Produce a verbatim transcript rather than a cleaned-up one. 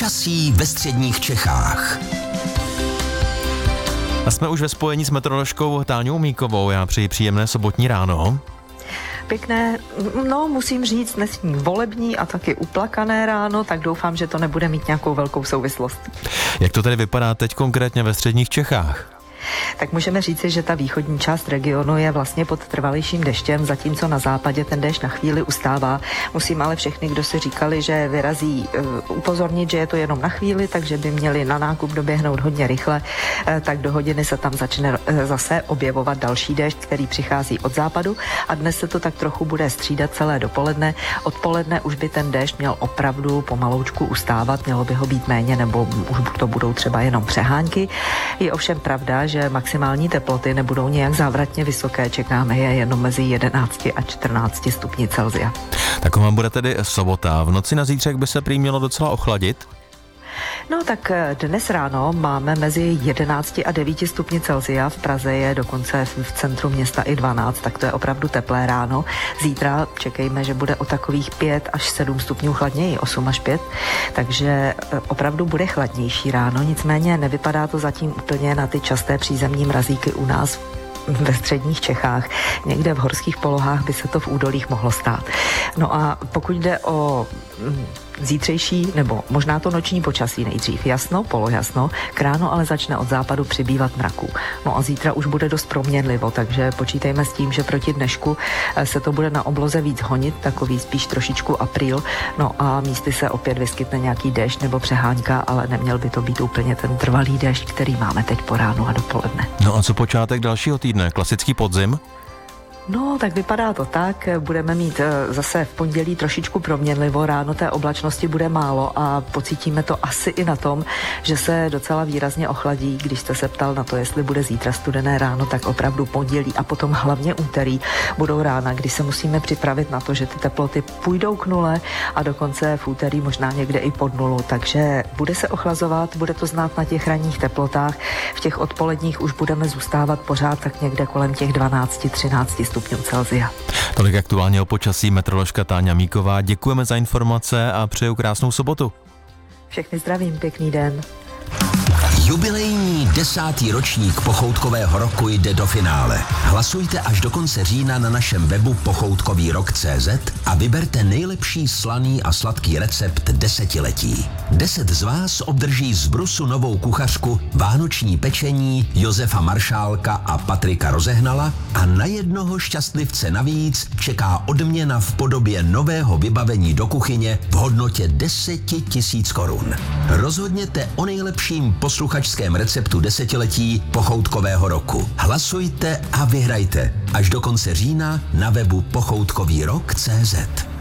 Počasí ve středních Čechách. A jsme už ve spojení s meteoroložkou Táňou Míkovou. Já přeji příjemné sobotní ráno. Pěkné, no musím říct, dnesní volební a taky uplakané ráno, tak doufám, že to nebude mít nějakou velkou souvislost. Jak to tedy vypadá teď konkrétně ve středních Čechách? Tak můžeme říci, že ta východní část regionu je vlastně pod trvalejším deštěm, zatímco na západě ten déšť na chvíli ustává. Musím ale všechny, kdo si říkali, že vyrazí, upozornit, že je to jenom na chvíli, takže by měli na nákup doběhnout hodně rychle, tak do hodiny se tam začne zase objevovat další déšť, který přichází od západu a dnes se to tak trochu bude střídat celé dopoledne. Odpoledne už by ten déšť měl opravdu pomaloučku ustávat, mělo by ho být méně, nebo už to budou třeba jenom přehánky. Je ovšem pravda, že maximální teploty nebudou nějak závratně vysoké, čekáme je jenom mezi jedenácti a čtrnácti stupni Celsia. Taková bude tedy sobota. V noci na zítřek by se prý mělo docela ochladit? No tak dnes ráno máme mezi jedenácti a devíti stupni Celsia, v Praze je dokonce v centru města i dvanáct, tak to je opravdu teplé ráno. Zítra čekejme, že bude o takových pět až sedm stupňů chladněji, osm až pět, takže opravdu bude chladnější ráno, nicméně nevypadá to zatím úplně na ty časté přízemní mrazíky u nás ve středních Čechách. Někde v horských polohách by se to v údolích mohlo stát. No a pokud jde o zítřejší, nebo možná to noční počasí nejdřív. Jasno, polojasno, k ránu ale začne od západu přibývat mraků. No a zítra už bude dost proměnlivo, takže počítejme s tím, že proti dnešku se to bude na obloze víc honit, takový spíš trošičku apríl. No a místy se opět vyskytne nějaký déšť nebo přehánka, ale neměl by to být úplně ten trvalý déšť, který máme teď po ránu a dopoledne. No a co počátek dalšího týdne? Klasický podzim? No, tak vypadá to tak. Budeme mít zase v pondělí trošičku proměnlivo, ráno té oblačnosti bude málo a pocítíme to asi i na tom, že se docela výrazně ochladí. Když jste se ptal na to, jestli bude zítra studené ráno, tak opravdu pondělí a potom hlavně úterý budou rána, kdy se musíme připravit na to, že ty teploty půjdou k nule a dokonce v úterý možná někde i pod nulu. Takže bude se ochlazovat, bude to znát na těch ranních teplotách. V těch odpoledních už budeme zůstávat pořád tak někde kolem těch dvanáct třináct stupňů Celsia. Tolik aktuálně o počasí meteoroložka Táňa Míková. Děkujeme za informace a přeju krásnou sobotu. Všechny zdravím, pěkný den. Jubilejní desátý ročník Pochoutkového roku jde do finále. Hlasujte až do konce října na našem webu pochoutkový rok tečka cé zet a vyberte nejlepší slaný a sladký recept desetiletí. Deset z vás obdrží z Brusu novou kuchařku, vánoční pečení Josefa Maršálka a Patrika Rozehnala a na jednoho šťastlivce navíc čeká odměna v podobě nového vybavení do kuchyně v hodnotě deset tisíc korun. Rozhodněte o nejlepším posluchačském receptu desetiletí Pochoutkového roku. Hlasujte a vyhrajte až do konce října na webu pochoutkový rok tečka cé zet.